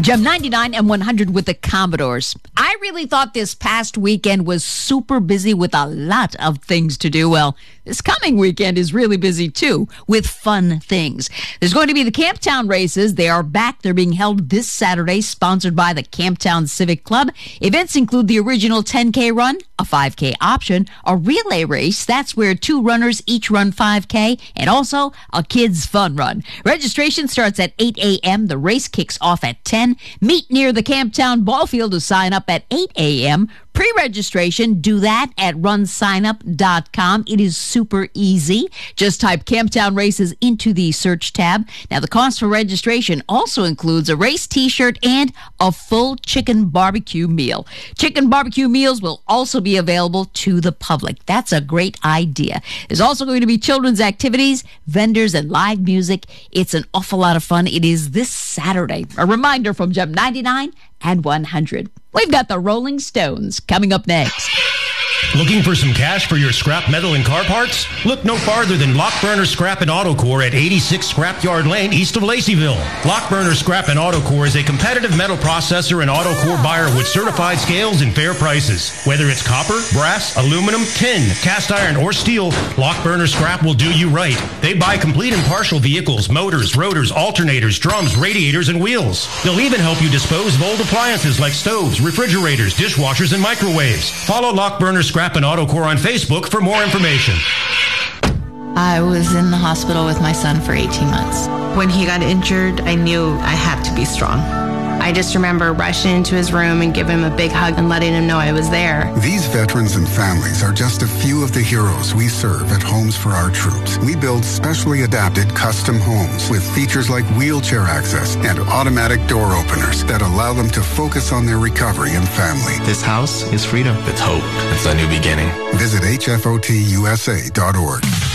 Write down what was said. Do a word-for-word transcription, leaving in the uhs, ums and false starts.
Gem ninety-nine and one hundred with the Commodores. I really thought this past weekend was super busy with a lot of things to do. Well, this coming weekend is really busy too with fun things. There's going to be the Camptown races. They are back. They're being held this Saturday, sponsored by the Camptown Civic Club. Events include the original ten K run, a five K option, a relay race. That's where two runners each run five K, and also a kids' fun run. Registration starts at eight a.m. The race kicks off at ten. Meet near the Camptown ball field to sign up at eight a.m. Pre-registration, do that at run sign up dot com. It is super easy. Just type Camptown Races into the search tab. Now, the cost for registration also includes a race t-shirt and a full chicken barbecue meal. Chicken barbecue meals will also be available to the public. That's a great idea. There's also going to be children's activities, vendors, and live music. It's an awful lot of fun. It is this Saturday. A reminder from Gem ninety-nine and one hundred. We've got the Rolling Stones coming up next. Looking for some cash for your scrap metal and car parts? Look no farther than Lockburner Scrap and Auto Core at eighty-six Scrapyard Lane, east of Laceyville. Lockburner Scrap and Auto Core is a competitive metal processor and auto core buyer with certified scales and fair prices. Whether it's copper, brass, aluminum, tin, cast iron, or steel, Lockburner Scrap will do you right. They buy complete and partial vehicles, motors, rotors, alternators, drums, radiators, and wheels. They'll even help you dispose of old appliances like stoves, refrigerators, dishwashers, and microwaves. Follow Lockburner Scrap and Auto Core on Facebook for more information. I was in the hospital with my son for eighteen months. When he got injured, I knew I had to be strong. I just remember rushing into his room and giving him a big hug and letting him know I was there. These veterans and families are just a few of the heroes we serve at Homes for Our Troops. We build specially adapted custom homes with features like wheelchair access and automatic door openers that allow them to focus on their recovery and family. This house is freedom. It's hope. It's a new beginning. Visit H F O T U S A dot org.